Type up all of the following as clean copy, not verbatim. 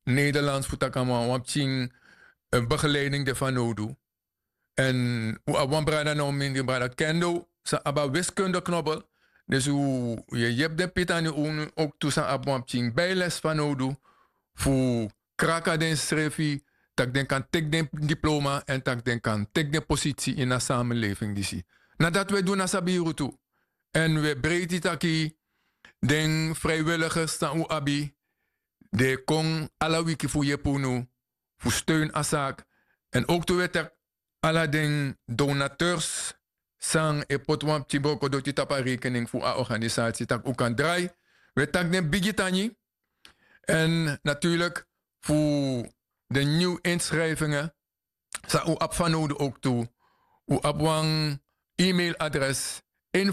Nederlands voor takama wapching begeleiding de van nodu. En wan brada no min brada kendo sa aba wiskunde knobbel. Dus hoe je hebt de pitani ook tussen abwapching bijles van nodu. Voor kraka den strefi. Tak den kan tek den diploma en tak den kan tek den positie in de samenleving disi. Nadat we doen na sabiru toe. En we breed het aki den vrijwilligers staan u abi. De kong alla wiki voor je punu. Voor steun asak. En ook toe we alla den donateurs sang e potwam tiboko do ti tapa rekening voor a organisatie tak u kan draai. We tak den bigitani. En natuurlijk voor de nieuwe inschrijvingen. Sa u ap van nodig ook toe. U ap wang e-mailadres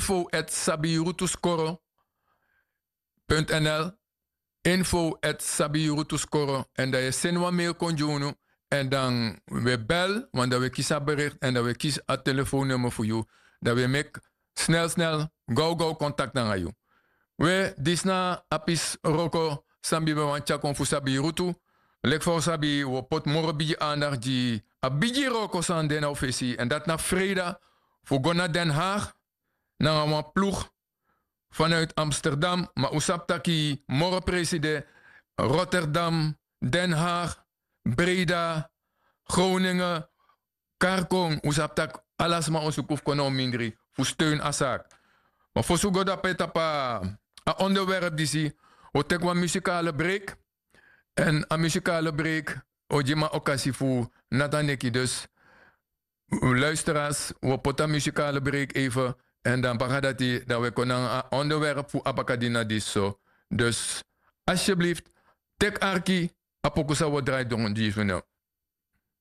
info@sabirutuskoro.nl info@sabirutuskoro en dat je zin wat mail kon doen en dan we bel, want dat we kiezen bericht en dat we kiezen het telefoonnummer voor jou. Dat we make snel go contact naar jou. We disna apis roko sambi we want chakon fu Sabirutu. Lek voor sabi we pot moro biji aandacht die a biji roko san den officie en dat na vrijdag voor gona Den Haag naar een ploeg vanuit Amsterdam, maar usaptaki morgen president Rotterdam, Den Haag, Breda, Groningen, Karkong, usaptak alles maar ons koef kono mindri voor steun asak. Maar voor zo dat petapa een onderwerp die we tekwa muzikale break en een muzikale break ojima occasie voor Nataneki dus luisteraars we poten muzikale break even. En dan dat we kunnen een onderwerp voor Abakadina dis zo. Dus alsjeblieft, tek arki, apokusa wat draait door een